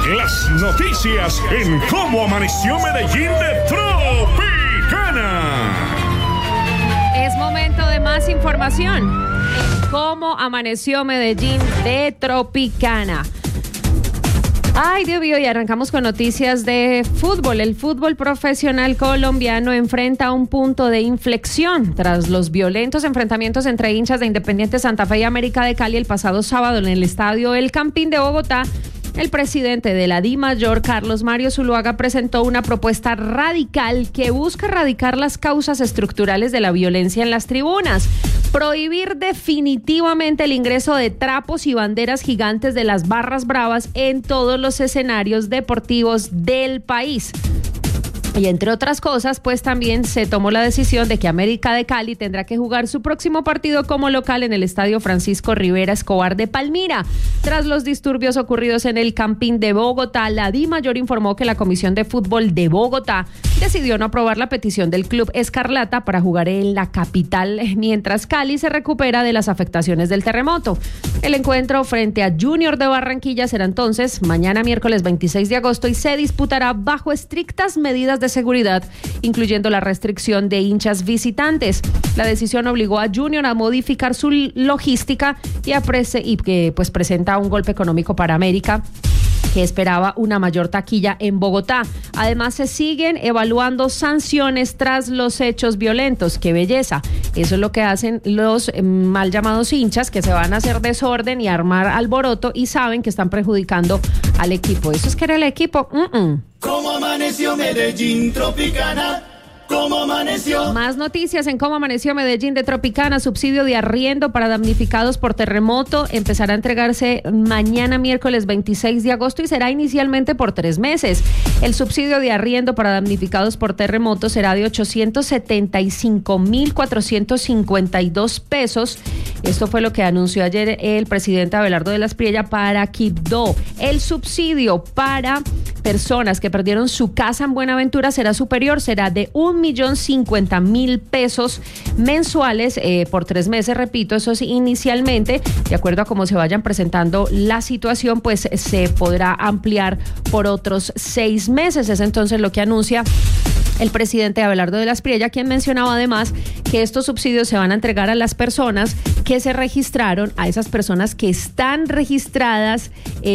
Las noticias en Cómo Amaneció Medellín de Tropicana. Es momento de más información en Cómo Amaneció Medellín de Tropicana. Ay, Dios mío, y arrancamos con noticias de fútbol. El fútbol profesional colombiano enfrenta un punto de inflexión tras los violentos enfrentamientos entre hinchas de Independiente Santa Fe y América de Cali el pasado sábado en el estadio El Campín de Bogotá. El presidente de la DIMAYOR, Carlos Mario Zuluaga, presentó una propuesta radical que busca erradicar las causas estructurales de la violencia en las tribunas, prohibir definitivamente el ingreso de trapos y banderas gigantes de las barras bravas en todos los escenarios deportivos del país. Y entre otras cosas, pues también se tomó la decisión de que América de Cali tendrá que jugar su próximo partido como local en el estadio Francisco Rivera Escobar de Palmira. Tras los disturbios ocurridos en el Campín de Bogotá, la DIMAYOR informó que la Comisión de Fútbol de Bogotá decidió no aprobar la petición del Club Escarlata para jugar en la capital, mientras Cali se recupera de las afectaciones del terremoto. El encuentro frente a Junior de Barranquilla será entonces mañana miércoles 26 de agosto y se disputará bajo estrictas medidas de seguridad, incluyendo la restricción de hinchas visitantes. La decisión obligó a Junior a modificar su logística y que pues presenta un golpe económico para América, que esperaba una mayor taquilla en Bogotá. Además, se siguen evaluando sanciones tras los hechos violentos. ¡Qué belleza! Eso es lo que hacen los mal llamados hinchas, que se van a hacer desorden y armar alboroto y saben que están perjudicando al equipo. ¿Eso es querer el equipo? ¿Cómo amaneció Medellín Tropicana? ¿Cómo amaneció? Más noticias en Cómo Amaneció Medellín de Tropicana. Subsidio de arriendo para damnificados por terremoto empezará a entregarse mañana miércoles 26 de agosto y será inicialmente por 3 meses. El subsidio de arriendo para damnificados por terremoto será de 875.452 pesos. Esto fue lo que anunció ayer el presidente Abelardo de la Espriella para Quibdó. El subsidio para personas que perdieron su casa en Buenaventura será superior, será de 1.050.000 pesos mensuales por 3 meses. Repito, eso es inicialmente, de acuerdo a cómo se vayan presentando la situación, pues se podrá ampliar por otros 6 meses. Es entonces lo que anuncia el presidente Abelardo de la Espriella, quien mencionaba además que estos subsidios se van a entregar a las personas que se registraron, a esas personas que están registradas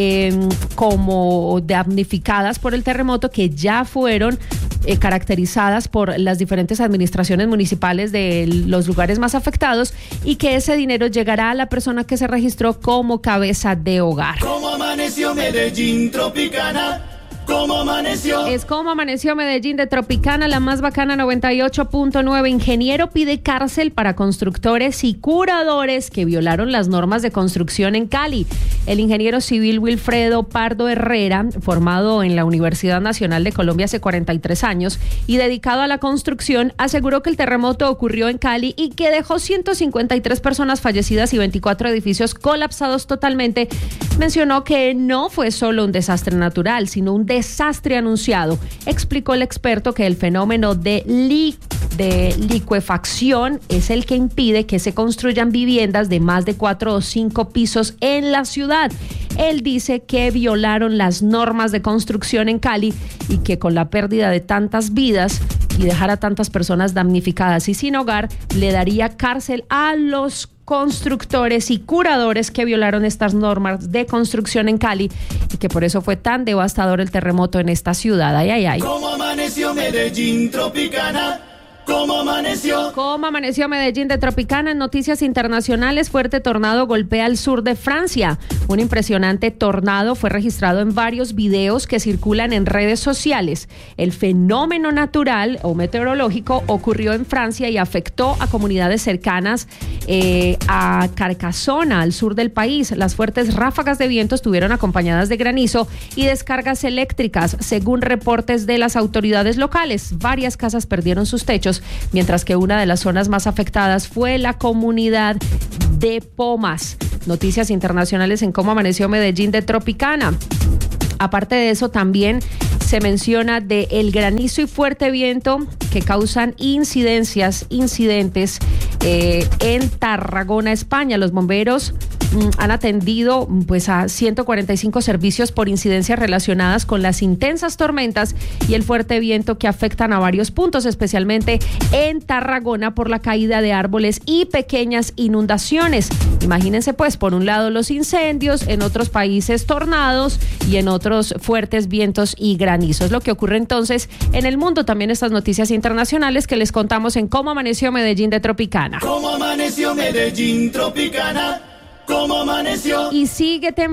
como damnificadas por el terremoto, que ya fueron caracterizadas por las diferentes administraciones municipales de los lugares más afectados, y que ese dinero llegará a la persona que se registró como cabeza de hogar. ¿Cómo amaneció Medellín Tropicana? ¿Cómo amaneció? Es Cómo Amaneció Medellín de Tropicana, la más bacana 98.9. Ingeniero pide cárcel para constructores y curadores que violaron las normas de construcción en Cali. El ingeniero civil Wilfredo Pardo Herrera, formado en la Universidad Nacional de Colombia hace 43 años y dedicado a la construcción, aseguró que el terremoto ocurrió en Cali y que dejó 153 personas fallecidas y 24 edificios colapsados totalmente. Mencionó que no fue solo un desastre natural, sino un desastre anunciado. Explicó el experto que el fenómeno de licuefacción es el que impide que se construyan viviendas de más de 4 o 5 pisos en la ciudad. Él dice que violaron las normas de construcción en Cali y que con la pérdida de tantas vidas y dejar a tantas personas damnificadas y sin hogar, le daría cárcel a los constructores y curadores que violaron estas normas de construcción en Cali, y que por eso fue tan devastador el terremoto en esta ciudad. Ay, ay, ay. ¿Cómo amaneció Medellín Tropicana? ¿Cómo amaneció? ¿Cómo amaneció Medellín de Tropicana? En noticias internacionales, fuerte tornado golpea el sur de Francia. Un impresionante tornado fue registrado en varios videos que circulan en redes sociales. El fenómeno natural o meteorológico ocurrió en Francia y afectó a comunidades cercanas a Carcassonne, al sur del país. Las fuertes ráfagas de viento estuvieron acompañadas de granizo y descargas eléctricas, según reportes de las autoridades locales. Varias casas perdieron sus techos, mientras que una de las zonas más afectadas fue la comunidad de Pomas. Noticias internacionales en Cómo Amaneció Medellín de Tropicana. Aparte de eso, también se menciona de el granizo y fuerte viento que causan incidentes en Tarragona, España. Los bomberos han atendido pues a 145 servicios por incidencias relacionadas con las intensas tormentas y el fuerte viento que afectan a varios puntos, especialmente en Tarragona por la caída de árboles y pequeñas inundaciones. Imagínense pues, por un lado los incendios, en otros países tornados y en otros fuertes vientos y granizos. Lo que ocurre entonces en el mundo, también estas noticias internacionales que les contamos en Cómo Amaneció Medellín de Tropicana. ¿Cómo amaneció Medellín, Tropicana? ¿Cómo amaneció? Y sigue